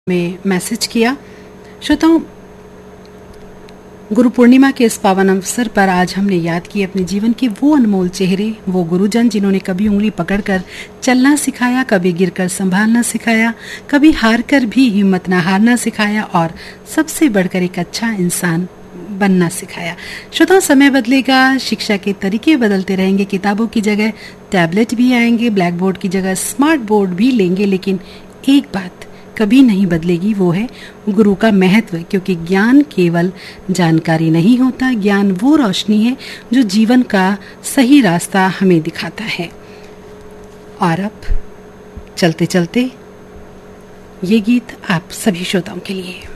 में मैसेज किया। श्रोताओं, गुरु पूर्णिमा के इस पावन अवसर पर आज हमने याद किए अपने जीवन के वो अनमोल चेहरे, वो गुरुजन जिन्होंने कभी उंगली पकड़कर चलना सिखाया, कभी गिरकर संभालना सिखाया, कभी हार कर भी हिम्मत न हारना सिखाया और सबसे बढ़कर एक अच्छा इंसान बनना सिखाया। श्रोताओं, समय बदलेगा, शिक्षा के तरीके बदलते रहेंगे, किताबों की जगह टैबलेट भी आएंगे, ब्लैक बोर्ड की जगह स्मार्ट बोर्ड भी लेंगे, लेकिन एक बात कभी नहीं बदलेगी, वो है गुरु का महत्व। क्योंकि ज्ञान केवल जानकारी नहीं होता, ज्ञान वो रोशनी है जो जीवन का सही रास्ता हमें दिखाता है। और अब चलते चलते ये गीत आप सभी श्रोताओं के लिए।